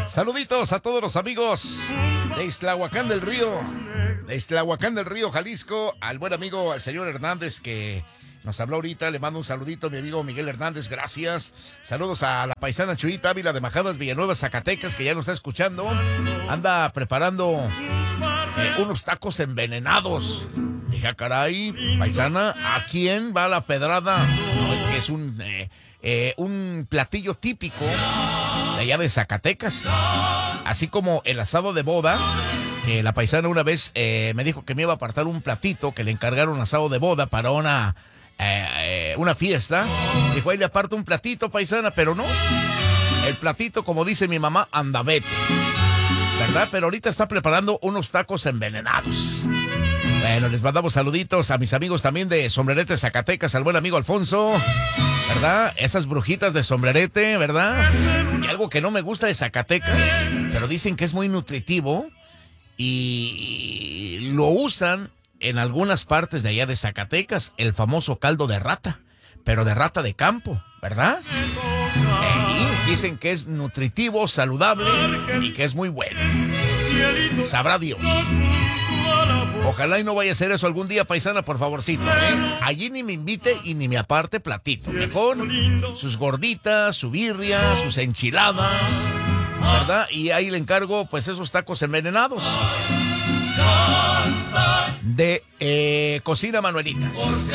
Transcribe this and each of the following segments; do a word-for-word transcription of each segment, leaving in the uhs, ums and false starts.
Saluditos a todos los amigos de Ixtlahuacán del Río, de Ixtlahuacán del Río, Jalisco, al buen amigo, al señor Hernández que nos habló ahorita. Le mando un saludito a mi amigo Miguel Hernández, gracias. Saludos a la paisana Chuyita Ávila de Majadas, Villanueva, Zacatecas, que ya nos está escuchando. Anda preparando eh, unos tacos envenenados. Dije, caray, paisana, ¿a quién va la pedrada? No, es que es un, eh, eh, un platillo típico de allá de Zacatecas. Así como el asado de boda, que la paisana una vez eh, me dijo que me iba a apartar un platito, que le encargaron asado de boda para una, eh, eh, una fiesta. Dijo, ahí le aparto un platito, paisana, pero no. El platito, como dice mi mamá, andavete, ¿verdad? Pero ahorita está preparando unos tacos envenenados. Bueno, les mandamos saluditos a mis amigos también de Sombrerete, Zacatecas, al buen amigo Alfonso, ¿verdad? Esas brujitas de Sombrerete, ¿verdad? Y algo que no me gusta de Zacatecas, pero dicen que es muy nutritivo y lo usan en algunas partes de allá de Zacatecas, el famoso caldo de rata, pero de rata de campo, ¿verdad? Y dicen que es nutritivo, saludable y que es muy bueno. Sabrá Dios. Ojalá y no vaya a hacer eso algún día, paisana, por favorcito, ¿eh? Allí ni me invite y ni me aparte platito. Mejor sus gorditas, su birria, sus enchiladas, ¿verdad? Y ahí le encargo, pues, esos tacos envenenados de eh, Cocina Manuelitas.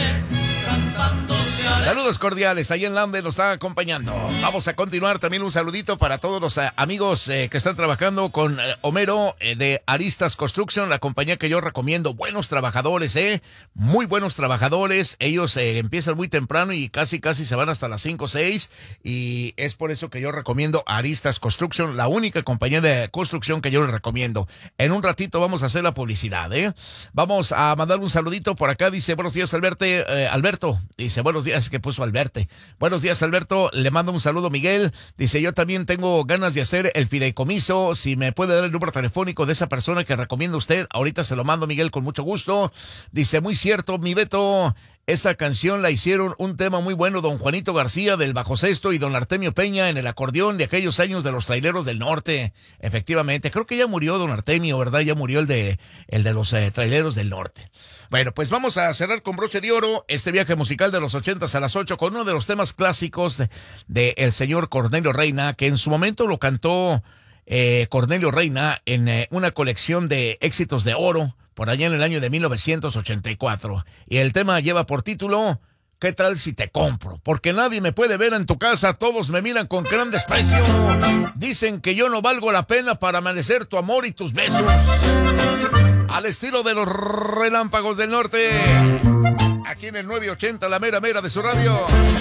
Saludos cordiales, ahí en Lande nos están acompañando. Vamos a continuar, también un saludito para todos los uh, amigos eh, que están trabajando con uh, Homero eh, de Aristas Construction, la compañía que yo recomiendo. Buenos trabajadores, eh, muy buenos trabajadores. Ellos eh, empiezan muy temprano y casi casi se van hasta las cinco o seis, y es por eso que yo recomiendo Aristas Construction, la única compañía de construcción que yo les recomiendo. En un ratito vamos a hacer la publicidad, eh. Vamos a mandar un saludito por acá, dice, buenos días Alberto, eh, Alberto, dice, buenos días, que puso Alberto. Buenos días, Alberto. Le mando un saludo, Miguel. Dice, yo también tengo ganas de hacer el fideicomiso. Si me puede dar el número telefónico de esa persona que recomienda usted, ahorita se lo mando, Miguel, con mucho gusto. Dice, muy cierto, mi Beto. Esa canción la hicieron un tema muy bueno don Juanito García del bajo sexto y don Artemio Peña en el acordeón de aquellos años de los traileros del norte. Efectivamente, creo que ya murió don Artemio, ¿verdad? Ya murió el de el de los eh, traileros del norte. Bueno, pues vamos a cerrar con broche de oro este viaje musical de los ochentas a las ocho con uno de los temas clásicos de, de el señor Cornelio Reina, que en su momento lo cantó eh, Cornelio Reina en eh, una colección de éxitos de oro por allá en el año de mil novecientos ochenta y cuatro. Y el tema lleva por título, ¿qué tal si te compro? Porque nadie me puede ver en tu casa, todos me miran con gran desprecio. Dicen que yo no valgo la pena para merecer tu amor y tus besos. Al estilo de los Relámpagos del Norte, aquí en el nueve ochenta, la mera mera de su radio.